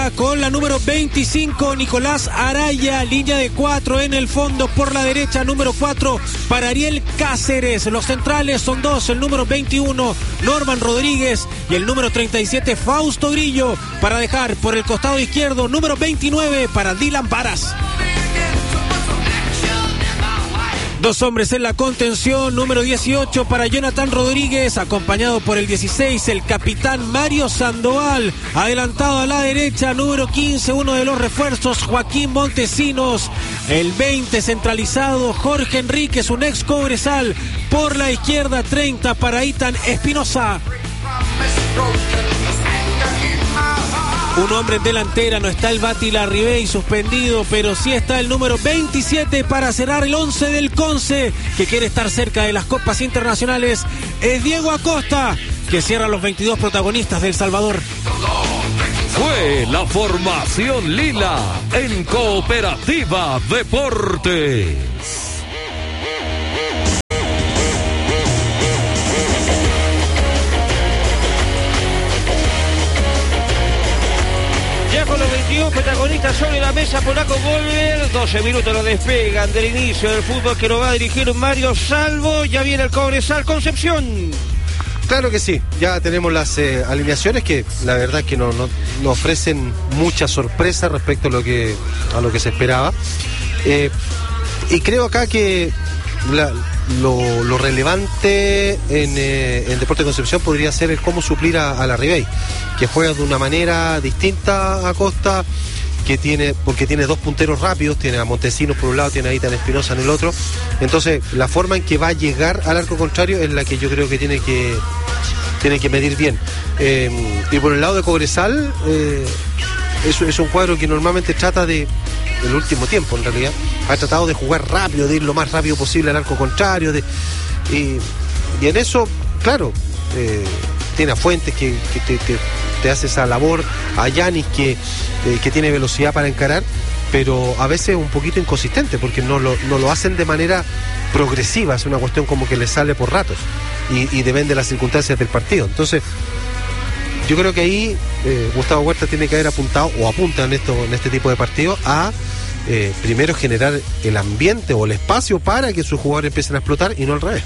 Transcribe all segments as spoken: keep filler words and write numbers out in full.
juega con la número veinticinco, Nicolás Araya, línea de cuatro en el fondo por la derecha, número cuatro para Ariel Cáceres. Los centrales son dos, el número veintiuno, Norman Rodríguez, y el número treinta y siete, Fausto Grillo, para dejar por el costado izquierdo, número veintinueve para Dylan Varas. Dos hombres en la contención, número dieciocho para Jonathan Rodríguez, acompañado por el dieciséis, el capitán Mario Sandoval, adelantado a la derecha, número quince, uno de los refuerzos, Joaquín Montesinos, el veinte centralizado, Jorge Enríquez, un ex Cobresal, por la izquierda, treinta para Itan Espinosa. Un hombre en delantera, no está el Bati Larribey suspendido, pero sí está el número veintisiete para cerrar el once del Conce, que quiere estar cerca de las copas internacionales. Es Diego Acosta, que cierra los veintidós protagonistas de El Salvador. Fue la formación lila en Cooperativa Deportes. Con los veintidós protagonistas sobre la mesa, Polaco Golver, doce minutos lo despegan del inicio del fútbol que lo va a dirigir Mario Salvo. Ya viene el Cobresal Concepción. Claro que sí, ya tenemos las eh, alineaciones que la verdad es que no, no, no ofrecen mucha sorpresa respecto a lo que, a lo que se esperaba. Eh, y creo acá que la, lo, lo relevante en, eh, en Deportes Concepción podría ser el cómo suplir a, a Larribey, que juega de una manera distinta a Costa, que tiene, porque tiene dos punteros rápidos, tiene a Montesinos por un lado, tiene a Itan Espinosa en el otro. Entonces la forma en que va a llegar al arco contrario es la que yo creo que tiene que tiene que medir bien. Eh, y por el lado de Cobresal, eh, es, es un cuadro que normalmente trata de, el último tiempo en realidad, ha tratado de jugar rápido, de ir lo más rápido posible al arco contrario, de, y, y en eso, claro, eh, tiene a Fuentes que, que te, te, te hace esa labor, a Yanis que, eh, que tiene velocidad para encarar, pero a veces un poquito inconsistente, porque no lo, no lo hacen de manera progresiva, es una cuestión como que les sale por ratos, y, y depende de las circunstancias del partido. Entonces, yo creo que ahí eh, Gustavo Huerta tiene que haber apuntado, o apunta en, esto, en este tipo de partidos, a eh, primero generar el ambiente o el espacio para que sus jugadores empiecen a explotar y no al revés.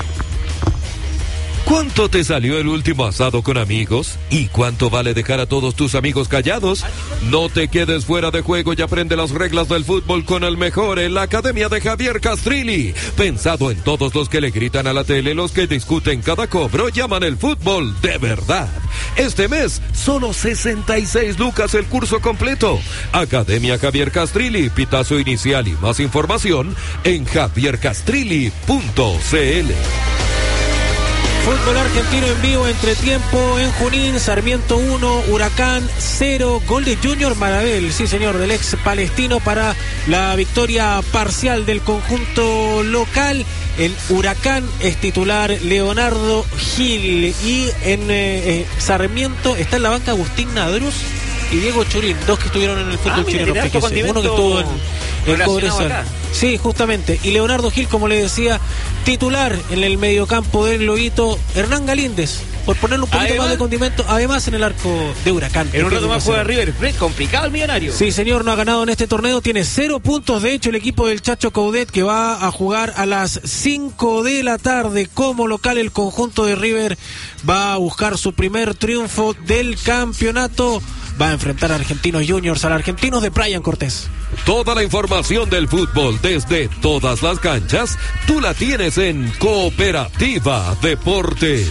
¿Cuánto te salió el último asado con amigos? ¿Y cuánto vale dejar a todos tus amigos callados? No te quedes fuera de juego y aprende las reglas del fútbol con el mejor en la Academia de Javier Castrilli. Pensado en todos los que le gritan a la tele, los que discuten cada cobro, llaman el fútbol de verdad. Este mes, solo sesenta y seis lucas el curso completo. Academia Javier Castrilli, pitazo inicial y más información en javier castrilli punto c l. Fútbol argentino en vivo, entretiempo en Junín, Sarmiento uno, Huracán cero, gol de Junior Marabel, sí señor, del ex palestino para la victoria parcial del conjunto local. El Huracán es titular Leonardo Gil y en eh, eh, Sarmiento está en la banca Agustín Nadruz y Diego Churín, dos que estuvieron en el fútbol ah, chileno, mira, uno que estuvo en el Cobresal. Sí, justamente. Y Leonardo Gil, como le decía, titular en el mediocampo del Loguito, Hernán Galíndez, por ponerle un poquito además, más de condimento, además en el arco de Huracán. En un rato más juega River Plate, complicado el millonario. Sí, señor, no ha ganado en este torneo, tiene cero puntos. De hecho, el equipo del Chacho Coudet, que va a jugar a las cinco de la tarde como local, el conjunto de River va a buscar su primer triunfo del campeonato. Va a enfrentar a Argentinos Juniors, al Argentinos de Brian Cortés. Toda la información del fútbol desde todas las canchas, tú la tienes en Cooperativa Deportes.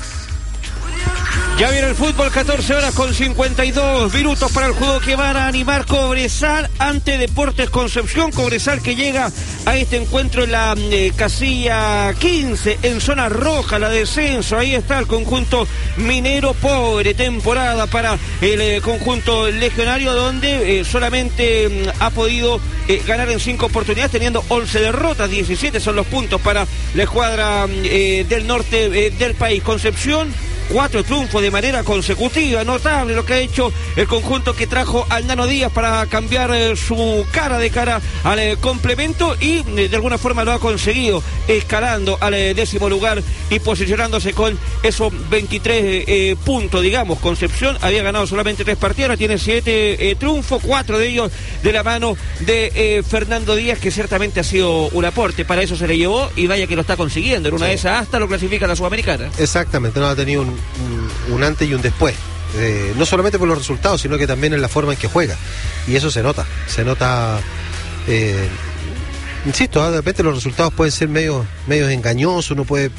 Ya viene el fútbol, catorce horas con cincuenta y dos minutos para el juego que van a animar Cobresal ante Deportes Concepción. Cobresal que llega a este encuentro en la eh, casilla quince, en zona roja, la descenso. Ahí está el conjunto minero, pobre temporada para el eh, conjunto legionario, donde eh, solamente eh, ha podido eh, ganar en cinco oportunidades, teniendo once derrotas, diecisiete son los puntos para la escuadra eh, del norte eh, del país. Concepción cuatro triunfos de manera consecutiva, notable lo que ha hecho el conjunto que trajo al Nano Díaz para cambiar eh, su cara de cara al eh, complemento y eh, de alguna forma lo ha conseguido, escalando al eh, décimo lugar y posicionándose con esos veintitrés eh, puntos, digamos. Concepción había ganado solamente tres partidos, ahora tiene siete eh, triunfos, cuatro de ellos de la mano de eh, Fernando Díaz, que ciertamente ha sido un aporte, para eso se le llevó y vaya que lo está consiguiendo, en una sí. de esas hasta lo clasifica a la Sudamericana. Exactamente, no ha tenido un, un, un antes y un después. Eh, no solamente por los resultados, sino que también en la forma en que juega. Y eso se nota, se nota, eh, insisto, ¿eh? De repente los resultados pueden ser medio, medio engañosos, uno puede,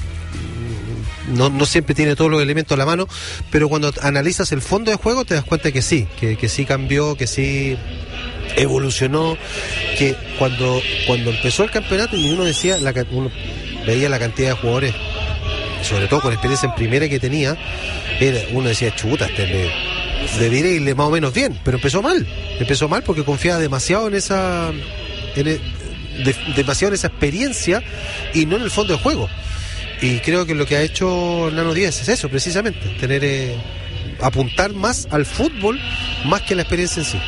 no, no siempre tiene todos los elementos a la mano, pero cuando analizas el fondo de juego te das cuenta que sí, que, que sí cambió, que sí evolucionó, que cuando, cuando empezó el campeonato y uno decía, la, uno veía la cantidad de jugadores, sobre todo con experiencia en primera que tenía, era, uno decía, chuta, este le, debería irle más o menos bien, pero empezó mal, empezó mal porque confiaba demasiado en esa, en el, de, demasiado en esa experiencia y no en el fondo de juego. Y creo que lo que ha hecho Nano Díaz es eso, precisamente, tener, eh, apuntar más al fútbol más que a la experiencia en sí.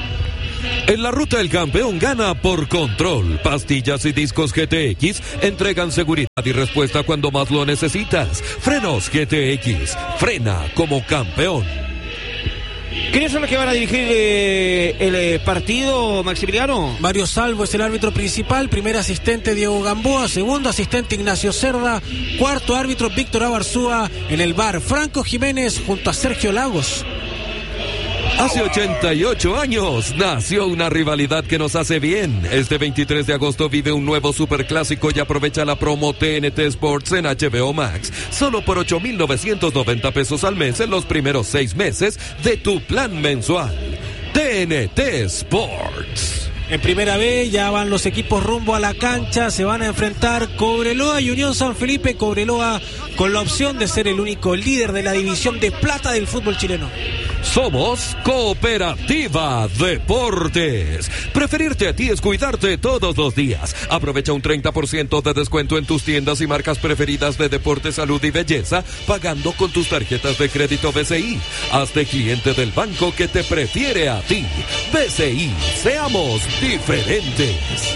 En la ruta el campeón gana por Control. Pastillas y discos G T X entregan seguridad y respuesta cuando más lo necesitas. Frenos G T X. Frena como campeón. ¿Quiénes son los que van a dirigir eh, el eh, partido, Maximiliano? Mario Salvo es el árbitro principal, primer asistente Diego Gamboa, segundo asistente Ignacio Cerda, cuarto árbitro Víctor Abarzúa, en el V A R Franco Jiménez junto a Sergio Lagos. Hace ochenta y ocho años nació una rivalidad que nos hace bien. Este veintitrés de agosto vive un nuevo superclásico y aprovecha la promo T N T Sports en H B O Max. Solo por ocho mil novecientos noventa pesos al mes en los primeros seis meses de tu plan mensual. T N T Sports. En Primera B ya van los equipos rumbo a la cancha, se van a enfrentar Cobreloa y Unión San Felipe. Cobreloa con la opción de ser el único líder de la división de plata del fútbol chileno. Somos Cooperativa Deportes. Preferirte a ti es cuidarte todos los días. Aprovecha un treinta por ciento de descuento en tus tiendas y marcas preferidas de deporte, salud y belleza, pagando con tus tarjetas de crédito B C I. Hazte cliente del banco que te prefiere a ti. B C I, seamos diferentes.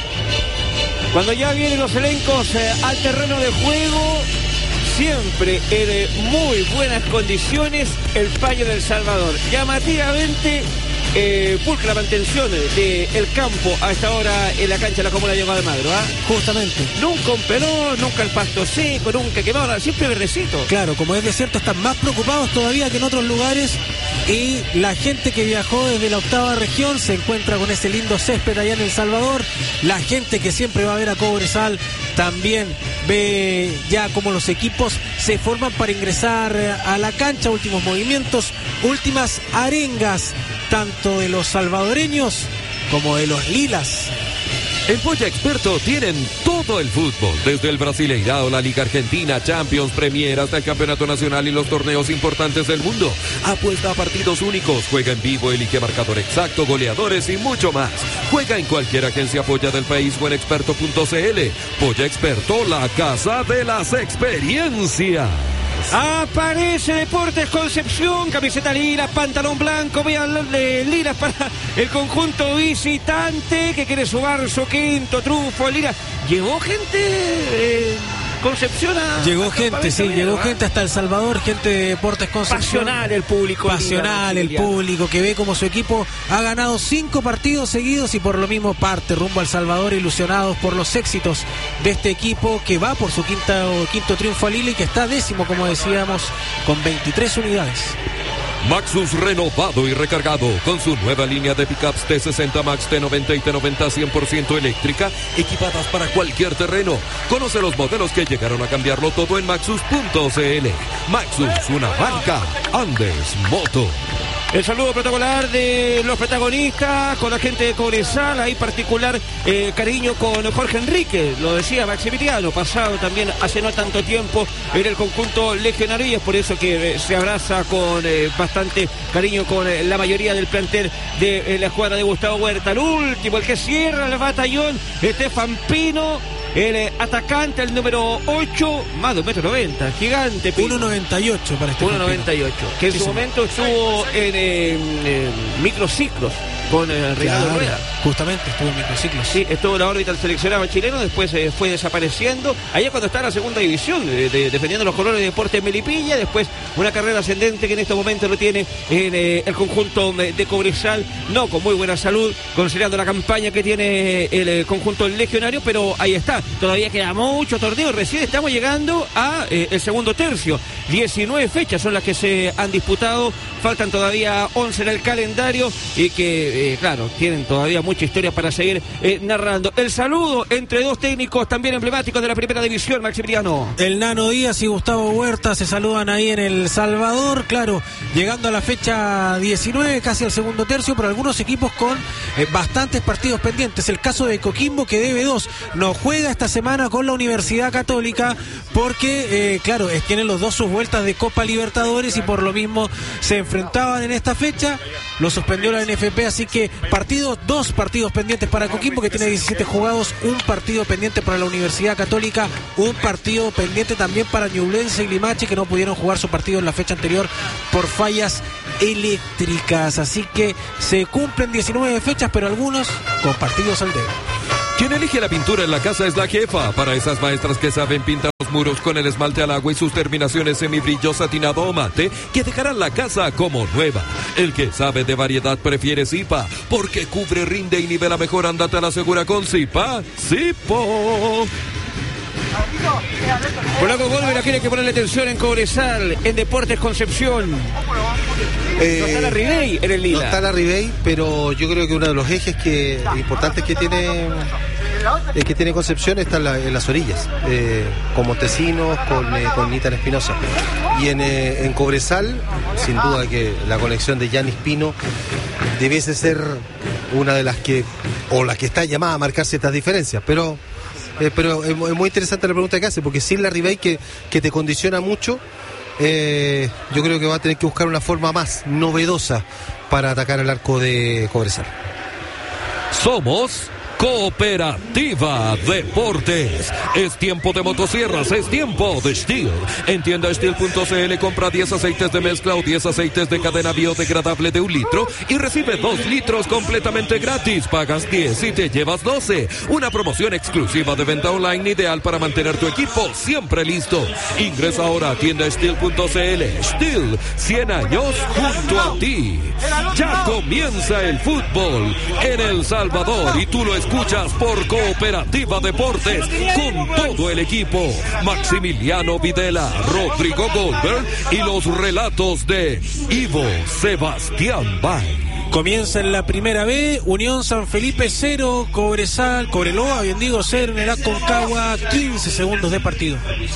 Cuando ya vienen los elencos eh, al terreno de juego, siempre en muy buenas condiciones el Paño del Salvador. Llamativamente eh, pulcra la mantención del campo a esta hora en la cancha de la Comuna de Diego Almagro, ¿ah? Justamente. Nunca un pelón, nunca el pasto seco, nunca quemado, siempre verdecito. Claro, como es desierto, están más preocupados todavía que en otros lugares. Y la gente que viajó desde la octava región se encuentra con ese lindo césped allá en El Salvador. La gente que siempre va a ver a Cobresal también ve ya cómo los equipos se forman para ingresar a la cancha. Últimos movimientos, últimas arengas, tanto de los salvadoreños como de los lilas. En Polla Experto tienen todo el fútbol, desde el Brasileirao, la Liga Argentina, Champions, Premier, hasta el Campeonato Nacional y los torneos importantes del mundo. Apuesta a partidos únicos, juega en vivo, elige marcador exacto, goleadores y mucho más. Juega en cualquier agencia Polla del país o en experto punto c l. Polla Experto, la casa de las experiencias. Aparece Deportes Concepción, camiseta lila, pantalón blanco, vean eh, lilas para el conjunto visitante que quiere sumar su quinto triunfo. Lila, ¿llegó gente eh, Concepción a, Llegó a gente, sí, Lila, llegó ¿verdad? gente hasta El Salvador, gente de Deportes Concepción. Pasional el público. Pasional el público que ve como su equipo ha ganado cinco partidos seguidos y por lo mismo parte rumbo al Salvador, ilusionados por los éxitos de este equipo que va por su quinta, quinto triunfo al hilo y que está décimo, como decíamos, con veintitrés unidades. Maxus renovado y recargado con su nueva línea de pickups T sesenta Max, T noventa y T noventa cien por ciento eléctrica, equipadas para cualquier terreno. Conoce los modelos que llegaron a cambiarlo todo en maxus punto c l. Maxus, una marca Andes Moto. El saludo protocolar de los protagonistas con la gente de Cobresal, hay particular eh, cariño con Jorge Enrique, lo decía Maximiliano, pasado también hace no tanto tiempo en el conjunto legionario, y es por eso que eh, se abraza con eh, bastante cariño con eh, la mayoría del plantel de eh, la escuadra de Gustavo Huerta. El último, el que cierra el batallón, Estefan Pino, el eh, atacante, el número ocho, más de un metro noventa, gigante. uno noventa y ocho para este uno noventa y ocho, que en sí, su sí. momento estuvo en, en, en microciclos con eh, Reinaldo claro, Rueda. Justamente estuvo en microciclos. Sí, estuvo en la órbita del seleccionado chileno, después eh, fue desapareciendo. Allá cuando estaba en la segunda división, de, de, defendiendo los colores de Deportes Melipilla, después una carrera ascendente que en este momento lo tiene en eh, el conjunto de Cobresal, no con muy buena salud, considerando la campaña que tiene el, el conjunto legionario, pero ahí está, todavía queda mucho torneo, recién estamos llegando a eh, el segundo tercio, diecinueve fechas son las que se han disputado, faltan todavía once en el calendario y que, eh, claro, tienen todavía mucha historia para seguir eh, narrando. El saludo entre dos técnicos también emblemáticos de la primera división, Maximiliano. El Nano Díaz y Gustavo Huerta se saludan ahí en El Salvador, claro, llegando a la fecha diecinueve, casi al segundo tercio, pero algunos equipos con eh, bastantes partidos pendientes. El caso de Coquimbo, que debe dos, no juega esta semana con la Universidad Católica porque, eh, claro, es, tienen los dos sus vueltas de Copa Libertadores y por lo mismo se enfrentaban en esta fecha, lo suspendió la N F P, así que partidos, dos partidos pendientes para Coquimbo, que tiene diecisiete jugados, un partido pendiente para la Universidad Católica, un partido pendiente también para Ñublense y Limache, que no pudieron jugar su partido en la fecha anterior por fallas eléctricas, así que se cumplen diecinueve fechas, pero algunos con partidos al dedo. Quien elige la pintura en la casa es la jefa. Para esas maestras que saben pintar los muros con el esmalte al agua y sus terminaciones semibrillo satinado o mate, que dejarán la casa como nueva. El que sabe de variedad prefiere Zipa, porque cubre, rinde y nivela mejor. Ándate a la segura con Zipa. Zipo. Polaco Golver tiene que ponerle atención en Cobresal, en Deportes Concepción. Eh, no está la Ribey en el Lila. No está la Ribey, pero yo creo que uno de los ejes que importantes que tiene eh, que tiene Concepción está en, la, en las orillas, eh, con Montesinos, con, eh, con Nitan Espinosa. Y en, eh, en Cobresal, sin duda que la conexión de Yanis Pino debiese ser una de las que, o la que está llamada a marcar ciertas diferencias, pero... Eh, pero es muy interesante la pregunta que hace, porque sin la Ribey que, que te condiciona mucho, eh, yo creo que va a tener que buscar una forma más novedosa para atacar el arco de Cobresal. Somos Cooperativa Deportes. Es tiempo de motosierras, es tiempo de Steel. En tienda steel punto c l compra diez aceites de mezcla o diez aceites de cadena biodegradable de un litro y recibe dos litros completamente gratis. Pagas diez y te llevas doce. Una promoción exclusiva de venta online ideal para mantener tu equipo siempre listo. Ingresa ahora a tienda steel punto c l. Steel, cien años junto a ti. Ya comienza el fútbol en El Salvador y tú lo escuchas por Cooperativa Deportes con todo el equipo. Maximiliano Videla, Rodrigo Goldberg y los relatos de Ivo Sebastián Bay. Comienza en la primera B, Unión San Felipe cero, Cobresal, Cobreloa, bien digo, cero en el Aconcagua, quince segundos de partido.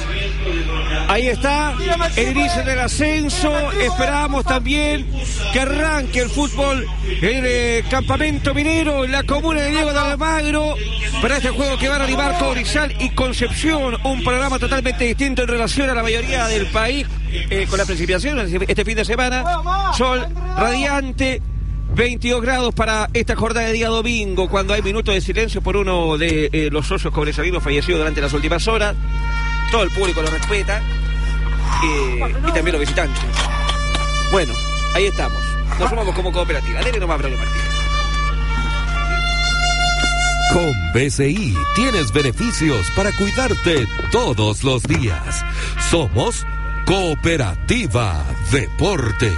Ahí está el inicio del ascenso. Esperamos también que arranque el fútbol en el campamento minero en la comuna de Diego de Almagro para este juego que van a animar Cobresal y Concepción. Un programa totalmente distinto en relación a la mayoría del país, eh, con la precipitación este fin de semana. Sol radiante, veintidós grados para esta jornada de día domingo, cuando hay minutos de silencio por uno de eh, los socios cobresalinos fallecidos durante las últimas horas. Todo el público lo respeta, eh, y también los visitantes. Bueno, ahí estamos. Nos sumamos como cooperativa. Dele nomás, Braulio Martínez. Con B C I tienes beneficios para cuidarte todos los días. Somos Cooperativa Deportes.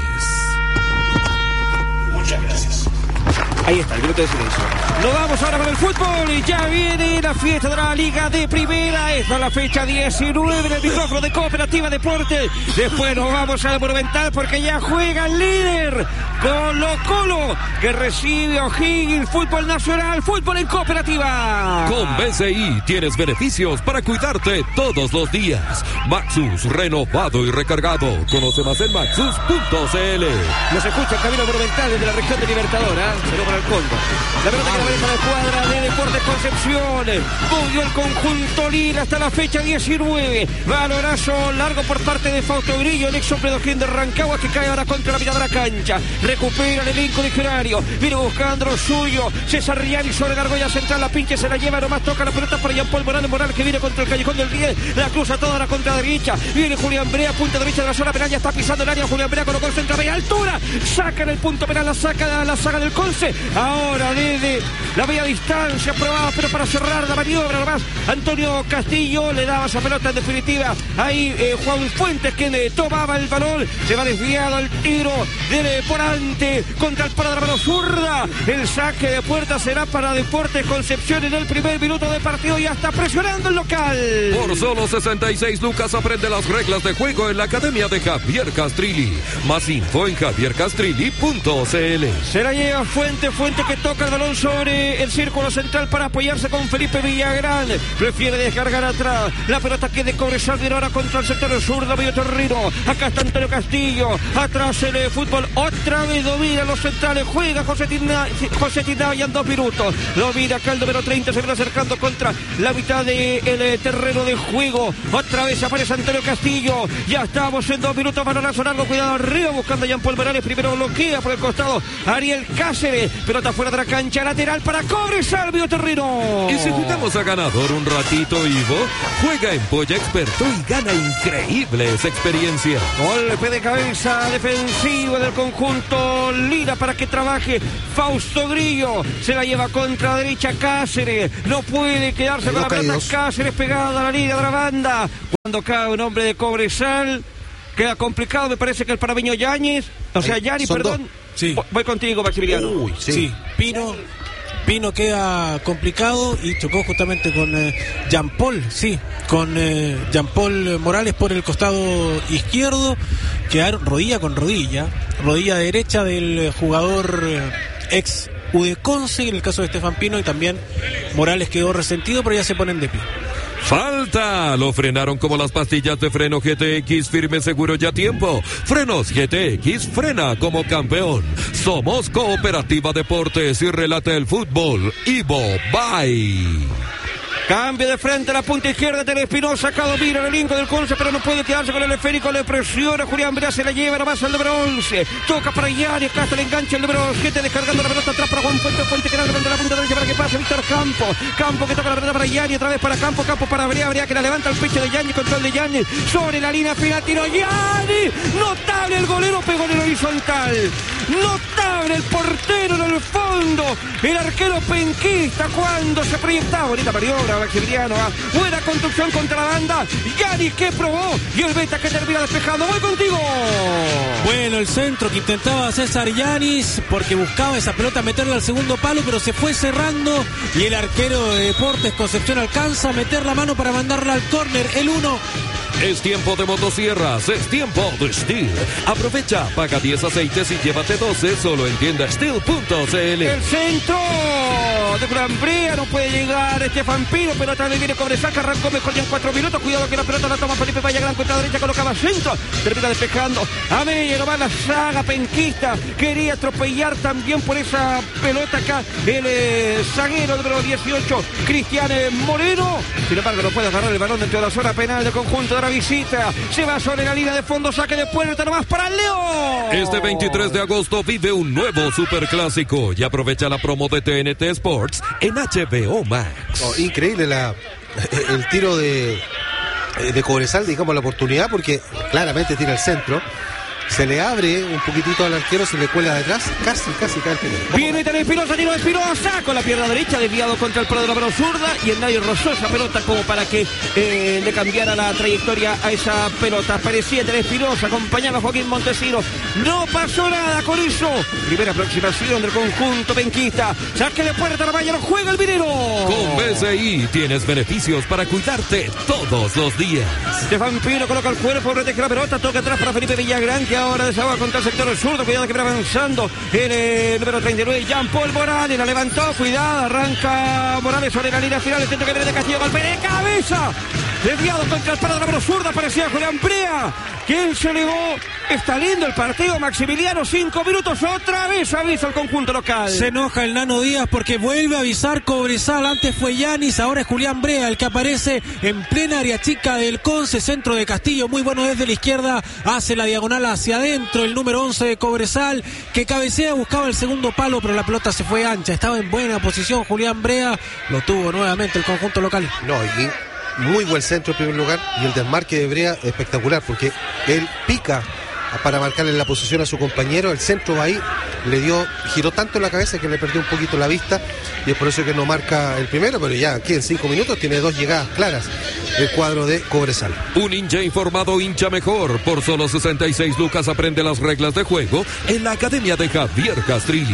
Muchas gracias. Ahí está, el minuto de silencio. Nos vamos ahora con el fútbol y ya viene la fiesta de la Liga de Primera. Esta es la fecha diecinueve en el micrófono de Cooperativa Deportes. Después nos vamos al Monumental porque ya juega el líder Colo Colo, que recibe a O'Higgins. Fútbol nacional, fútbol en Cooperativa. Con B C I tienes beneficios para cuidarte todos los días. Maxus, renovado y recargado. Conoce más en maxus punto c l. Nos escucha el Camino Monumental desde la región de Libertadora. Pero para el fondo. La pelota que la maneja la escuadra de Deportes Concepción. Movió el conjunto Lila hasta la fecha diecinueve. Valorazo largo por parte de Fausto Grillo, el ex hombre de O'Higgins de Rancagua, que cae ahora contra la mitad de la cancha. recupera el elenco legionario, viene buscando lo suyo, César Riani sobre la argolla central, la pinche se la lleva, nomás toca la pelota para Jean Paul Morales, Morales que viene contra el callejón del diez, la cruza toda la contra derecha, viene Julián Brea, punta derecha de la zona penal, ya está pisando el área, Julián Brea colocó el centro a media altura, saca en el punto penal, la saca de la saga del Conce, ahora desde la media distancia, probada, pero para cerrar la maniobra nomás, Antonio Castillo le daba esa pelota en definitiva, ahí eh, Juan Fuentes quien eh, tomaba el balón, se va desviado el tiro de Porante contra el palo de la mano zurda, el saque de puerta será para Deportes Concepción en el primer minuto de partido, ya está presionando el local. Por solo sesenta y seis lucas aprende las reglas de juego en la Academia de Javier Castrilli. Más info en javier castrilli punto c l. Se la lleva Fuente, Fuente que toca el balón sobre el círculo central para apoyarse con Felipe Villagrán. Prefiere descargar atrás. La pelota que de Cobresal viene ahora contra el sector zurdo, medio terreno. Acá está Antonio Castillo. Atrás en el fútbol. Otra vez domina los centrales. Juega José Tina, José Tina ya en dos minutos. Domina acá el número treinta. Se viene acercando contra la mitad del de terreno de juego. Otra vez aparece Antonio Castillo. Ya estamos en dos minutos. Balonazo largo. Cuidado arriba. Buscando a Jean Paul Morales. Primero bloquea por el costado Ariel Cáceres. Pelota fuera de la cancha. Lateral para Cobresal, medio terreno. Y si jugamos a ganador un ratito, Ivo, juega en Polla Experto y gana increíbles experiencias. Golpe de cabeza defensivo del conjunto Lira para que trabaje Fausto Grillo. Se la lleva contra derecha Cáceres. No puede quedarse con la pelota. Cáceres pegada a la línea de la banda. Cuando cae un hombre de Cobresal, queda complicado. Me parece que el parameño Yáñez, o sea, Yari, perdón. Sí. Voy contigo, Maximiliano. Uy, sí. sí. Pino. Pino queda complicado y chocó justamente con eh, Jean Paul, sí, con eh, Jean Paul Morales por el costado izquierdo. Quedaron rodilla con rodilla, rodilla derecha del jugador eh, ex Udeconce, en el caso de Estefan Pino, y también Morales quedó resentido, pero ya se ponen de pie. ¡Falta! Lo frenaron como las pastillas de freno G T X, firme, seguro y a tiempo. Frenos G T X, frena como campeón. Somos Cooperativa Deportes y relata el fútbol. Ivo, bye. Cambio de frente a la punta izquierda del Espinosa. Acá domina el elenco del Conce, pero no puede quedarse con el esférico. Le presiona Julián Brea, se la lleva nomás al número once. Toca para Yari, acá está el enganche el número siete, descargando la pelota atrás para Juan Fuente. Fuente que la levanta la punta derecha para que pase Víctor Campos. Campos que toca la pelota para Yari, otra vez para Campos. Campos para Brea, Brea que la levanta al pecho de Yari, control de Yari. Sobre la línea final, tiro Yari. Notable el golero, pegó en el horizontal. Notable el portero en el fondo. El arquero penquista cuando se proyectaba. Bonita maniobra, Maximiliano. ¿eh? Buena construcción contra la banda. Yari que probó. Y el Beta que termina despejando. Voy contigo. Bueno, el centro que intentaba César Yanis porque buscaba esa pelota meterla al segundo palo, pero se fue cerrando. Y el arquero de Deportes Concepción alcanza a meter la mano para mandarla al córner. El uno. Es tiempo de motosierras, es tiempo de Steel. Aprovecha, paga diez aceites y llévate doce solo en tienda steel punto c l. El centro de Julián Brea, no puede llegar Estefan Pino, pero otra vez viene Cobresal, que arrancó mejor ya en cuatro minutos. Cuidado que la pelota la toma Felipe Vallagrán, contra la derecha, colocaba centro, termina despejando. A medio va la saga penquista, quería atropellar también por esa pelota acá el eh, zaguero número dieciocho, Cristian eh, Moreno. Sin embargo, no puede agarrar el balón dentro de la zona penal del conjunto de la visita. Se va sobre la línea de fondo, saque de puerta nomás para el León. Este veintitrés de agosto vive un nuevo superclásico y aprovecha la promo de T N T Sports en H B O Max. Oh, increíble la, el tiro de, de Cobresal, digamos, la oportunidad, porque claramente tira el centro. Se le abre un poquitito al arquero, se le cuela detrás, casi, casi cae el primero. Viene Italia Espinosa, tiro de Espinosa, con la pierna derecha, desviado contra el palo de la mano zurda, y el nadie rozó esa pelota como para que eh, le cambiara la trayectoria a esa pelota. Parecía Italia Espinosa, acompañaba a Joaquín Montesino. No pasó nada con eso. Primera aproximación del conjunto penquista. Saque de puerta, la mañana juega el minero. Con B C I tienes beneficios para cuidarte todos los días. Estefan Pino coloca el cuerpo, protege la pelota, toca atrás para Felipe Villagrán, que ahora desahoga contra el sector zurdo. Cuidado que va avanzando en el número treinta y nueve, Jean Paul Morales, la levantó, cuidado, arranca Morales sobre la línea final, intento que viene de Castillo, golpe de cabeza desviado contra el palo de la mano zurda, parecía Julián Brea, quien se elevó. Está lindo el partido, Maximiliano, cinco minutos, otra vez avisa el conjunto local. Se enoja el Nano Díaz porque vuelve a avisar Cobresal. Antes fue Yanis, ahora es Julián Brea el que aparece en plena área chica del Conce, centro de Castillo, muy bueno desde la izquierda, hace la diagonal hacia adentro, el número once de Cobresal, que cabecea, buscaba el segundo palo, pero la pelota se fue ancha, estaba en buena posición Julián Brea, lo tuvo nuevamente el conjunto local. No, y muy buen centro en primer lugar, y el desmarque de Brea espectacular, porque él pica para marcarle la posición a su compañero, el centro va ahí, le dio, giró tanto la cabeza que le perdió un poquito la vista, y es por eso que no marca el primero, pero ya aquí en cinco minutos tiene dos llegadas claras el cuadro de Cobresal. Un hincha informado, hincha mejor. Por solo sesenta y seis lucas aprende las reglas de juego en la academia de Javier Castrilli.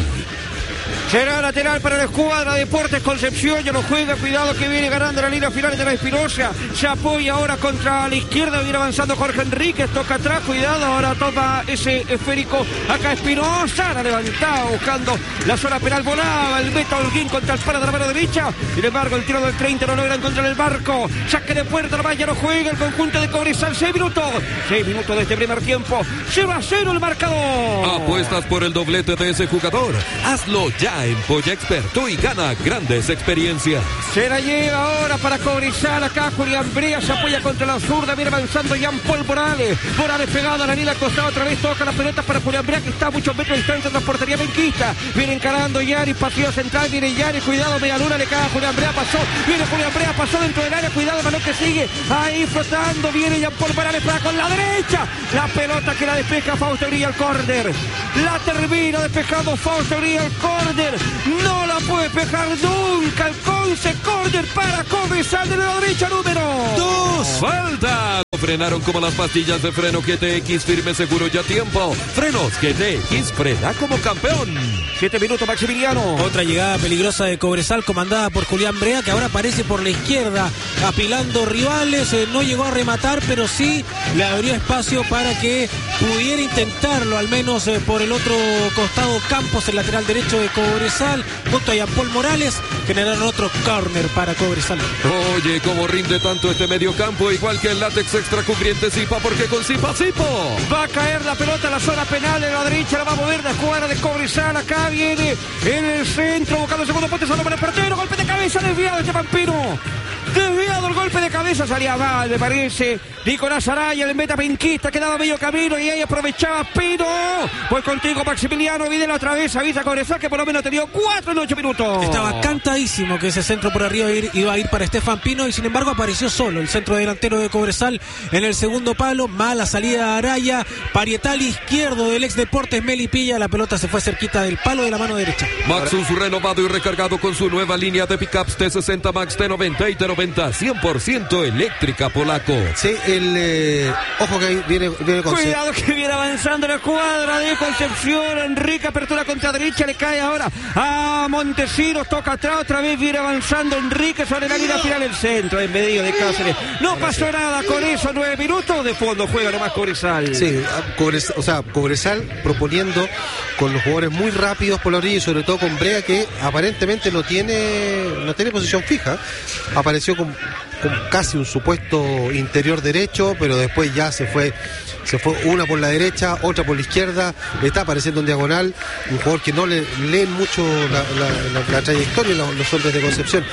Será lateral para la escuadra Deportes Concepción, ya no juega, cuidado que viene ganando la línea final de la Espinosa, se apoya ahora contra la izquierda, viene avanzando Jorge Enríquez, toca atrás, cuidado, ahora toma ese esférico acá Espinosa, la levantaba buscando la zona penal, volaba el Beto Holguín contra el palo de la mano derecha, sin embargo el tiro del treinta no logra encontrar el marco, saque de puerta, nomás ya no juega el conjunto de Cobresal, seis minutos, seis minutos de este primer tiempo, cero a cero el marcador. Apuestas por el doblete de ese jugador, hazlo ya en Polla Experto y gana grandes experiencias. Se la lleva ahora para Cobresal, acá Julián Brea se apoya contra la zurda, viene avanzando Jean Paul Morales, Morales pegado a la línea al costado, otra vez toca la pelota para Julián Brea que está a muchos metros de distancia de la portería benquista, viene encarando Yari, partido central, viene Yari, cuidado, media luna, le cae a Julián Brea, pasó, viene Julián Brea, pasó dentro del área, cuidado, balón que sigue, ahí flotando, viene Jean Paul Morales para con la derecha, la pelota que la despeja Fausto Grilla al córner, la termina despejando Fausto Grilla al córner, no la puede despejar nunca el Conce, córner para Cobresal de la derecha número dos. Falta. Frenaron como las pastillas de freno G T X, firme, seguro y a tiempo. Frenos G T X, frena como campeón. Siete minutos, Maximiliano. Otra llegada peligrosa de Cobresal comandada por Julián Brea, que ahora aparece por la izquierda apilando rivales, eh, no llegó a rematar, pero sí le abrió espacio para que pudiera intentarlo, al menos eh, por el otro costado. Campos, el lateral derecho de Cobresal, junto a Jean Paul Morales, generaron otro córner para Cobresal. Oye, cómo rinde tanto este mediocampo, igual que el látex extra cubriente Zipa, porque con Zipa Zipo va a caer la pelota a la zona penal de la derecha, la va a mover la escuadra de Cobresal, acá viene en el centro, buscando el segundo pote, solo para el portero, golpe de cabeza, desviado este Pampino, desviado el golpe de cabeza, salía mal, me parece, Nicolás Araya, el meta penquista, quedaba medio camino y ahí aprovechaba Pino, voy contigo Maximiliano, viene la otra vez, avisa Cobresal que por lo menos ha tenido cuatro en ocho minutos. Estaba cantadísimo que ese centro por arriba iba a ir para Estefan Pino y sin embargo apareció solo el centro delantero de Cobresal en el segundo palo, mala salida de Araya, parietal izquierdo del ex Deportes Melipilla, la pelota se fue cerquita del palo de la mano derecha. Maxus renovado y recargado con su nueva línea de pickups T sesenta Max, T noventa y T noventa, cien por ciento eléctrica, polaco. Sí, el eh, ojo que ahí viene, viene con cuidado que viene avanzando la cuadra de Concepción, Enrique, apertura contra derecha, le cae ahora a Montesinos, toca atrás, otra vez viene avanzando Enrique sobre la línea final del centro, en medio de Cáceres, no pasó nada con eso, nueve minutos de fondo, juega nomás Cobresal. Sí, Cobresal, o sea, Cobresal proponiendo con los jugadores muy rápidos por la orilla y sobre todo con Brea, que aparentemente no tiene no tiene posición fija, apareció con, con casi un supuesto interior derecho, pero después ya se fue se fue una por la derecha, otra por la izquierda, le está apareciendo en diagonal, un jugador que no le leen mucho la, la, la, la trayectoria los, los hombres de Concepción,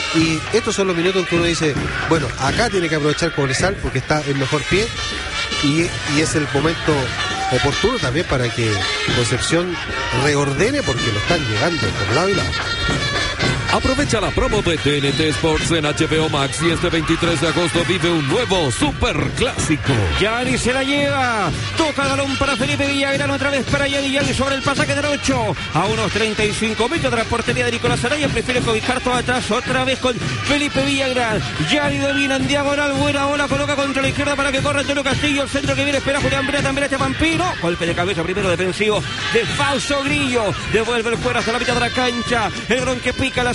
y estos son los minutos en que uno dice, bueno, acá tiene que aprovechar Cobresal porque está en mejor pie y, y es el momento oportuno también para que Concepción reordene, porque lo están llegando por lado y lado. Aprovecha la promo de T N T Sports en H B O Max y este veintitrés de agosto vive un nuevo superclásico. Yani se la lleva, toca el balón para Felipe Villagrán, otra vez para Yani, Yani sobre el pasaje del ocho, a unos treinta y cinco metros de la portería de Nicolás Araya, prefiere cobijar todo atrás, otra vez con Felipe Villagrán, Yani domina en diagonal, buena ola, coloca contra la izquierda para que corra Antonio Castillo, el centro que viene, espera Julián Brea, también este Pampino, golpe de cabeza primero defensivo de Fausto Grillo, devuelve el fuera hasta la mitad de la cancha, el balón que pica la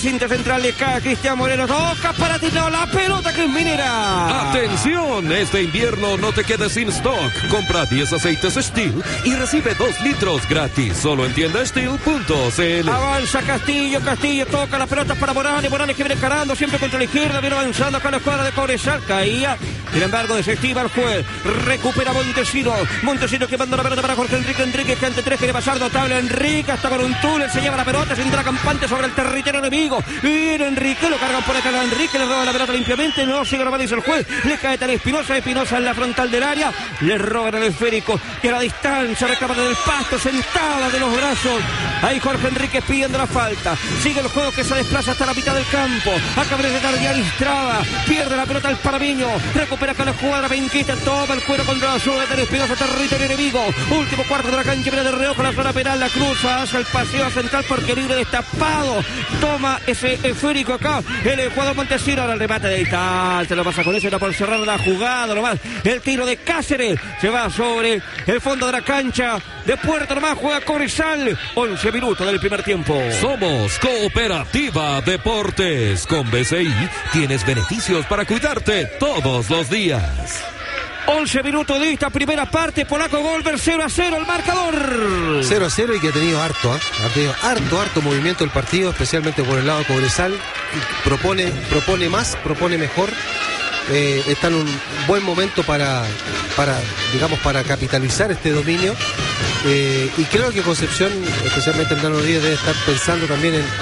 cinta central le cae Cristian Moreno. Toca para Tino la pelota que es minera. ¡Atención! Este invierno no te quedes sin stock. Compra diez aceites Steel y recibe dos litros gratis. Solo en tienda steel punto c l. Avanza Castillo, Castillo toca la pelota para Morales. Morales que viene carando siempre contra la izquierda. Viene avanzando acá la escuadra de Cobresal. Caía. Sin embargo, desactiva el juez. Recupera Montesino. Montesino que manda la pelota para Jorge Enrique. Enrique que ante tres quiere pasar. Notable Enrique. Hasta con un túnel se lleva la pelota. Se entra campante sobre el territorio enemigo. Viene Enrique. Lo cargan por acá a Enrique. Le roba la pelota limpiamente. No sigue lo dice el juez. Le cae tal Espinosa. Espinosa en la frontal del área. Le roban el esférico. Que a la distancia reclama del pasto. Sentada de los brazos. Ahí Jorge Enrique pidiendo la falta. Sigue el juego que se desplaza hasta la mitad del campo. Acaba de tardía Estrada. Pierde la pelota al Parameño. Recupera acá la jugada Benquita. Toma el cuero contra la zona de Espinosa. Territorio enemigo. Último cuarto de la cancha. Viene de reojo la zona penal. La cruza hacia el paseo central porque libre destapado. Toma ese esférico acá. El jugador Montesino. Ahora el remate de distancia. Se lo pasa con eso. Era por cerrar la jugada. Nomás el tiro de Cáceres. Se va sobre el fondo de la cancha. De Puerto nomás juega Cobresal. once minutos del primer tiempo. Somos Cooperativa Deportes. Con B C I tienes beneficios para cuidarte todos los días. once minutos de esta primera parte. Polaco Golver cero a cero el marcador. cero a cero y que ha tenido harto, ¿eh? ha tenido harto, harto movimiento el partido, especialmente por el lado de Cobresal. Propone, propone más, propone mejor. Eh, está en un buen momento para, para, digamos, para capitalizar este dominio. Eh, y creo que Concepción, especialmente el Nano Díaz, debe estar pensando también en eh,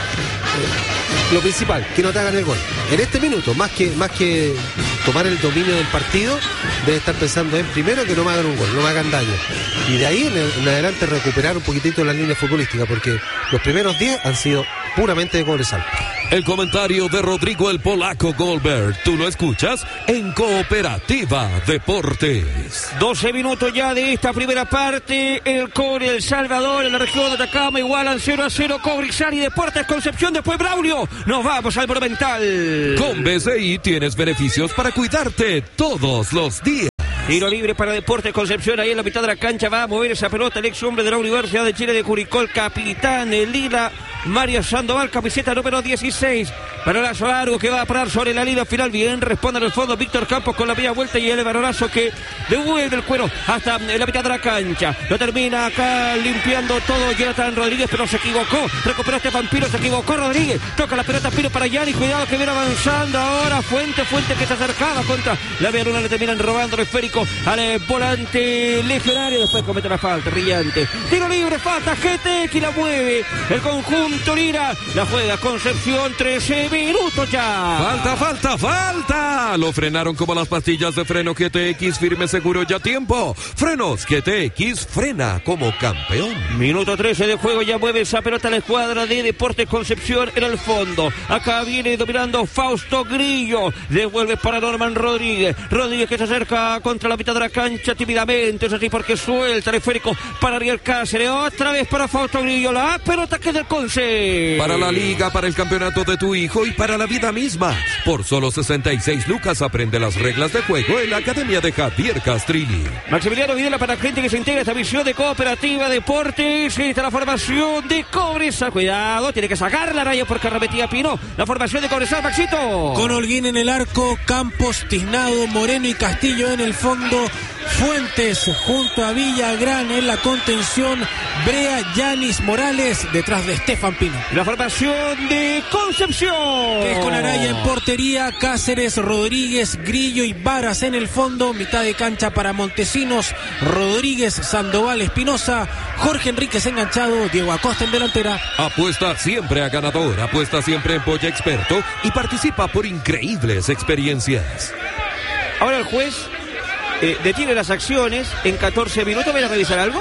lo principal, que no te hagan el gol. En este minuto, más que, más que tomar el dominio del partido, debe estar pensando en primero que no me hagan un gol, no me hagan daño. Y de ahí en, en adelante recuperar un poquitito la línea futbolística, porque los primeros diez han sido puramente de Cobresal. El comentario de Rodrigo el Polaco Goldberg, tú lo escuchas en Cooperativa Deportes. doce minutos ya de esta primera parte. El Cobre, El Salvador, en la región de Atacama igualan cero a cero Cobresal y Deportes Concepción. Después Braulio. Nos vamos al Monumental. Con B C I tienes beneficios para cuidarte todos los días. Tiro libre para Deportes Concepción. Ahí en la mitad de la cancha va a mover esa pelota el ex hombre de la Universidad de Chile de Curicó, el capitán, el Lila Mario Sandoval, camiseta número dieciséis. Balonazo largo que va a parar sobre la línea final. Bien, responde en el fondo Víctor Campos con la media vuelta y el balonazo que devuelve el cuero hasta la mitad de la cancha. Lo termina acá limpiando todo Jonathan Rodríguez, pero se equivocó. Recuperó Estefan Pino, se equivocó Rodríguez. Toca la pelota Pino para Yanni. Cuidado que viene avanzando ahora. Fuente, Fuente que se acercaba contra la media luna. Le terminan robando el esférico al eh, volante legionario. Después comete la falta, brillante. Tiro libre, falta G T que la mueve. El conjunto Lira la juega Concepción. trece minutos ya. Falta, falta, falta. Lo frenaron como las pastillas de freno G T X. Firme, seguro, ya tiempo. Frenos G T X, frena como campeón. Minuto trece de juego. Ya mueve esa pelota la escuadra de Deportes Concepción en el fondo. Acá viene dominando Fausto Grillo. Devuelve para Norman Rodríguez. Rodríguez que se acerca contra la mitad de la cancha tímidamente. Es así porque suelta el esférico para Ariel Cáceres. Otra vez para Fausto Grillo. La pelota que es del Conce. Para la liga, para el campeonato de tu hijo y para la vida misma. Por solo sesenta y seis lucas aprende las reglas de juego en la Academia de Javier Castrilli. Maximiliano Videla para la gente que se integra a esta visión de Cooperativa Deportes. Esta es la formación de Cobresal. Cuidado, tiene que sacar la raya porque arremetía Pino. La formación de Cobresal, Maxito. Con Holguín en el arco, Campos, Tiznado, Moreno y Castillo en el fondo. Fuentes junto a Villagrán en la contención. Brea, Yanis, Morales detrás de Estefan Pino. La formación de Concepción. Que es con Araya en portería, Cáceres, Rodríguez, Grillo y Varas en el fondo. Mitad de cancha para Montesinos, Rodríguez, Sandoval, Espinosa, Jorge Enríquez enganchado, Diego Acosta en delantera. Apuesta siempre a ganador, apuesta siempre en Polla Experto y participa por increíbles experiencias. Ahora el juez eh, detiene las acciones en catorce minutos. ¿Van a revisar algo?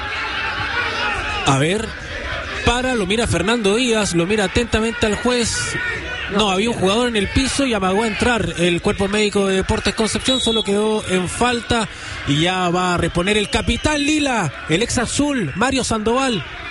A ver, para, lo mira Fernando Díaz, lo mira atentamente al juez. No, había un jugador en el piso y amagó a entrar el cuerpo médico de Deportes Concepción, solo quedó en falta y ya va a reponer el capitán Lila, el ex azul, Mario Sandoval.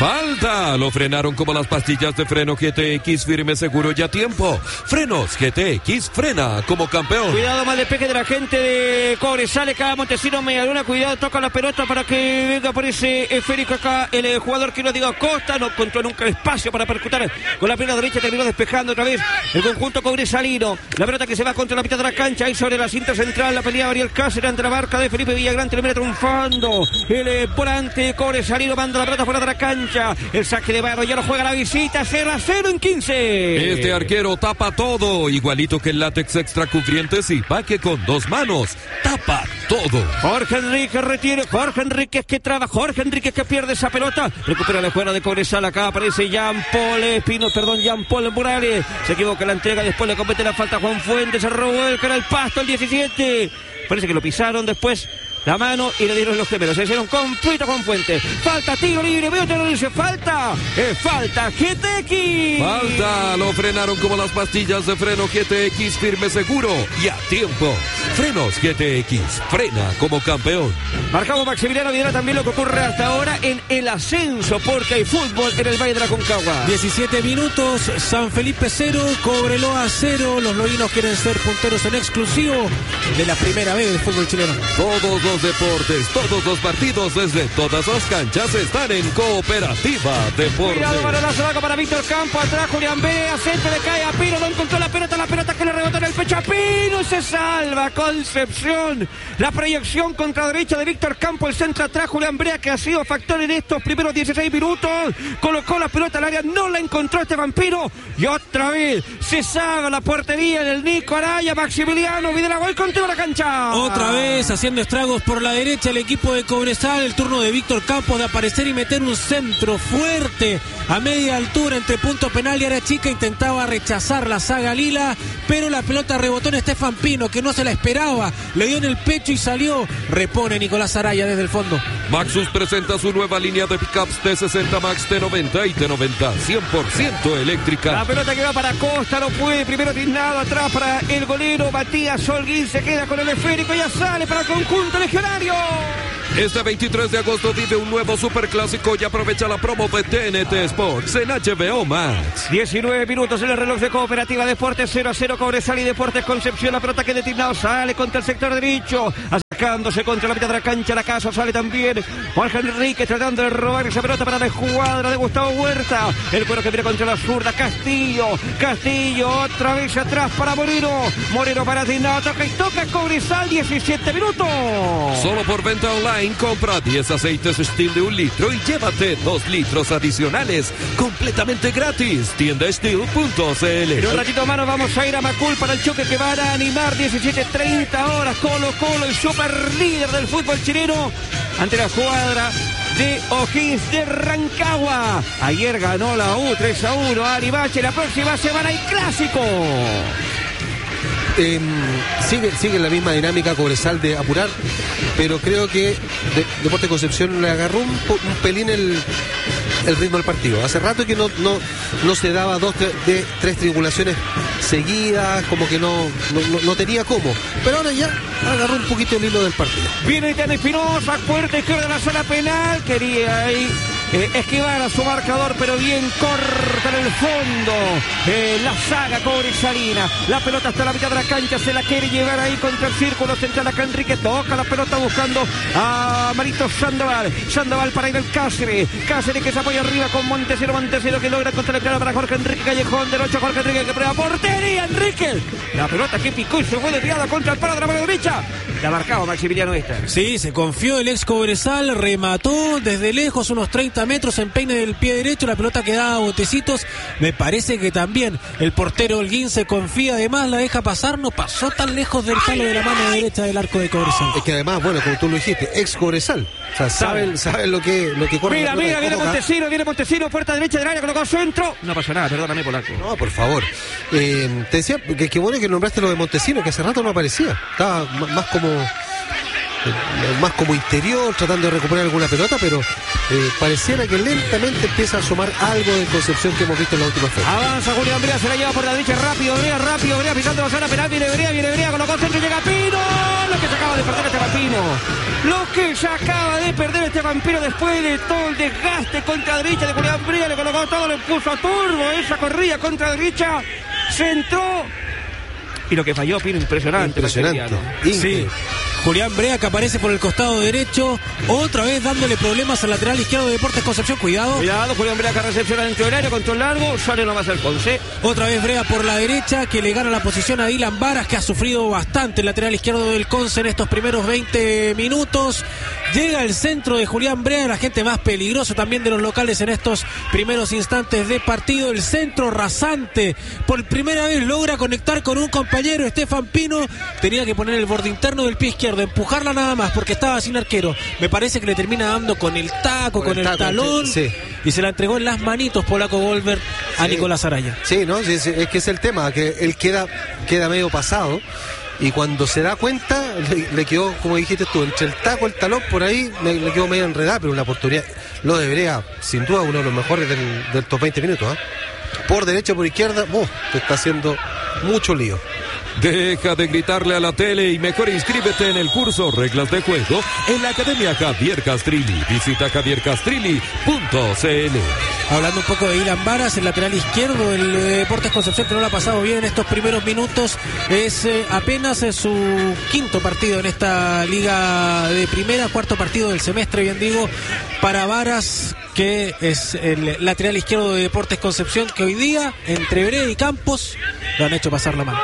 Falta, lo frenaron como las pastillas de freno G T X, firme, seguro y a tiempo. Frenos G T X, frena como campeón. Cuidado, mal despeje de la gente de Cobresal, cada Montesino Medialuna, cuidado, toca la pelota para que venga por ese esférico acá el eh, jugador que no diga Costa, no encontró nunca el espacio para percutar con la pierna derecha, terminó despejando otra vez el conjunto cobresalino. La pelota que se va contra la mitad de la cancha, ahí sobre la cinta central, la pelea Ariel Cáceres ante la marca de Felipe Villagrán, termina triunfando el eh, volante cobresalino, manda la pelota fuera de la cancha. El saque de Barro, ya lo juega la visita, cero a cero en quince. Este arquero tapa todo, igualito que el látex extra cubrientes y paque con dos manos. Tapa todo. Jorge Enrique retiene, Jorge Enríquez que traba, Jorge Enríquez que pierde esa pelota. Recupera la fuera de Cobresal, acá aparece Jean Paul Espino, perdón, Jean Paul Morales. Se equivoca la entrega, después le comete la falta a Juan Fuentes, se robó el cara al pasto el diecisiete. Parece que lo pisaron después. La mano y le dieron los gemelos. Se hicieron completo con Fuentes. Falta, tiro libre. Veo que no dice falta. Es falta. G T X. Falta. Lo frenaron como las pastillas de freno G T X, firme, seguro y a tiempo. Frenos G T X. Frena como campeón. Marcamos Maximiliano Vidal también lo que ocurre hasta ahora en el ascenso, porque hay fútbol en el Valle de la Concagua. diecisiete minutos. San Felipe cero. Cobreloa cero. Los loinos quieren ser punteros en exclusivo de la primera vez del fútbol chileno. Todos los deportes, todos los partidos desde todas las canchas están en Cooperativa Deportes. Cuidado, balonazo largo para Víctor Campo, atrás Julián Vea, centro le cae a Pino, no encontró la pelota, la pelota que le rebotó en el pecho a Pino, se salva Concepción. La proyección contra derecha de Víctor Campo, el centro atrás Julián Brea, que ha sido factor en estos primeros dieciséis minutos, colocó la pelota al área, no la encontró este vampiro, y otra vez se salva la portería del Nico Araya. Maximiliano Videla, gol contra la cancha. Otra vez haciendo estragos por la derecha el equipo de Cobresal, el turno de Víctor Campos de aparecer y meter un centro fuerte a media altura entre punto penal y área chica, intentaba rechazar la saga lila, pero la pelota rebotó en Estefan Pino, que no se la esperaba, le dio en el pecho y salió, repone Nicolás Araya desde el fondo. Maxus presenta su nueva línea de pickups T sesenta Max, T noventa y T noventa, cien por ciento eléctrica. La pelota que va para Costa, no puede, primero tiznado atrás para el golero Matías Holguín, se queda con el esférico, ya sale para el conjunto legionario. Este veintitrés de agosto vive un nuevo superclásico y aprovecha la promo de T N T Sports en H B O Max. diecinueve minutos en el reloj de Cooperativa Deportes, cero a cero Cobresal y Deportes Concepción. La pelota que de Tiznado sale contra el sector derecho, acercándose contra la mitad de la cancha. La casa sale también Jorge Enrique tratando de robar esa pelota para la escuadra de Gustavo Huerta. El cuero que viene contra la zurda, Castillo, Castillo otra vez atrás para Moreno, Moreno para Tiznado, toca y toca Cobresal, diecisiete minutos. Solo por venta online compra diez aceites Steel de un litro y llévate dos litros adicionales completamente gratis. Tienda steel punto c l. En un ratito más nos vamos a ir a Macul para el choque que van a animar. Diecisiete treinta horas. Colo Colo, el super líder del fútbol chileno, ante la escuadra de O'Higgins de Rancagua. Ayer ganó la U tres a uno a Aribache. La próxima semana hay clásico. Eh, sigue, sigue la misma dinámica Cobresal de apurar, pero creo que de, Deportes Concepción le agarró un, un pelín el, el ritmo del partido. Hace rato que no, no, no se daba dos, tres, de, tres triangulaciones seguidas, como que no, no, no tenía cómo, pero ahora ya agarró un poquito el hilo del partido. Viene Itiana Espinosa, puerta izquierda de la zona penal, quería ahí Eh, esquivar a su marcador, pero bien corta en el fondo eh, la saga cobresalina. La pelota hasta la mitad de la cancha, se la quiere llevar ahí contra el círculo central. Acá Enrique toca la pelota buscando a Marito Sandoval. Sandoval para ir al Cáceres. Cáceres que se apoya arriba con Montesino. Montesino que logra contra el claro para Jorge Enrique Callejón. Derecho Jorge Enrique que prueba portería. Enrique. La pelota que picó y se fue desviada contra el palo de la mano derecha. La marcaba Maximiliano esta. Sí, se confió el ex Cobresal, remató desde lejos unos treinta metros en peine del pie derecho, la pelota que daba botecitos. Me parece que también el portero Holguín se confía, además la deja pasar, no pasó tan lejos del palo de la mano derecha del arco de Cobresal. Es que además, bueno, como tú lo dijiste, ex Cobresal, o sea, saben, saben lo que, lo que corre. Mira, mira, viene Montesino, viene Montesino, puerta derecha del área, colocó centro. No pasó nada, perdóname, Polaco. No, por favor. Eh, te decía que, que bueno que nombraste lo de Montesino, que hace rato no aparecía. Estaba m- más como eh, más como interior, tratando de recuperar alguna pelota, pero eh, pareciera que lentamente empieza a asomar algo de Concepción que hemos visto en la última fecha. Avanza Julián Brea, se la lleva por la derecha, rápido, Brea, rápido, Brea, pisando la zona penal, viene Brea, viene Brea, colocó centro, llega Pino, lo que se acaba de perder este Pino, lo que se acaba de perder este Pino después de todo el desgaste contra derecha de Julián Brea, le colocó todo, le puso a turbo, esa corrida contra derecha, centró, y lo que falló Pino, impresionante. Impresionante. Sí. Julián Brea que aparece por el costado derecho, otra vez dándole problemas al lateral izquierdo de Deportes Concepción, cuidado. Cuidado, Julián Brea que recepciona dentro del área, control largo, sale nomás el Conce. Otra vez Brea por la derecha, que le gana la posición a Dylan Varas, que ha sufrido bastante el lateral izquierdo del Conce en estos primeros veinte minutos. Llega el centro de Julián Brea, la gente más peligrosa también de los locales en estos primeros instantes de partido. El centro rasante, por primera vez logra conectar con un compañero, Estefan Pino. Tenía que poner el borde interno del pie izquierdo, empujarla nada más porque estaba sin arquero. Me parece que le termina dando con el taco, con, con el, el taco, talón, sí. Y se la entregó en las manitos Polaco Golver a sí. Nicolás Araya. Sí, no, sí, sí, es que es el tema, que él queda, queda medio pasado. Y cuando se da cuenta, le, le quedó, como dijiste tú, entre el taco y el talón, por ahí le, le quedó medio enredada, pero una oportunidad. Lo de Brea, sin duda, uno de los mejores del, del top veinte minutos. ¿eh? Por derecha, por izquierda, oh, te está haciendo mucho lío. Deja de gritarle a la tele y mejor inscríbete en el curso Reglas de Juego en la Academia Javier Castrilli. Visita javier castrilli punto c l. Hablando un poco de Dylan Varas, el lateral izquierdo, el Deportes Concepción, que no lo ha pasado bien en estos primeros minutos, es eh, apenas eh, su quinto partido en esta liga de primera, cuarto partido del semestre, bien digo, para Varas, que es el lateral izquierdo de Deportes Concepción, que hoy día, entre Brea y Campos, lo han hecho pasar la mano.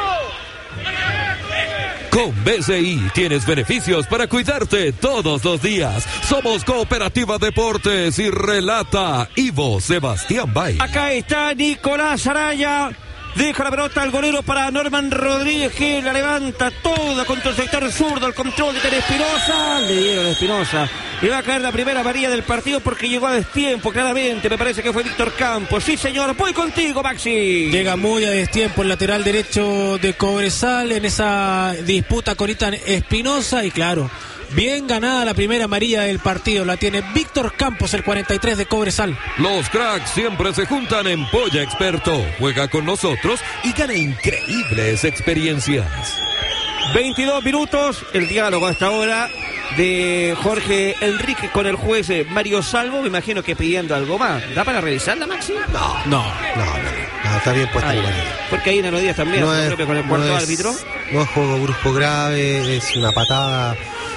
Con B C I tienes beneficios para cuidarte todos los días. Somos Cooperativa Deportes y relata Ivo Sebastián Bay. Acá está Nicolás Araya. Deja la pelota al golero para Norman Rodríguez, que la levanta toda contra el sector zurdo, el control de Tere Espinosa. Le dieron a Espinosa. Le va a caer la primera amarilla del partido porque llegó a destiempo, claramente. Me parece que fue Víctor Campos. Sí, señor, voy contigo, Maxi. Llega muy a destiempo el lateral derecho de Cobresal en esa disputa con Itan Espinosa. Y claro, bien ganada la primera amarilla del partido. La tiene Víctor Campos, el cuarenta y tres de Cobresal. Los cracks siempre se juntan en Polla Experto. Juega con nosotros y gana increíbles experiencias. veintidós minutos, el diálogo hasta ahora de Jorge Enrique con el juez Mario Salvo, me imagino que pidiendo algo más. ¿Da para revisarla, Maxi? No, no, no, no, no está bien puesta. Ay, porque ahí en los días también no es, con el cuarto no árbitro. No es juego brusco grave, es una patada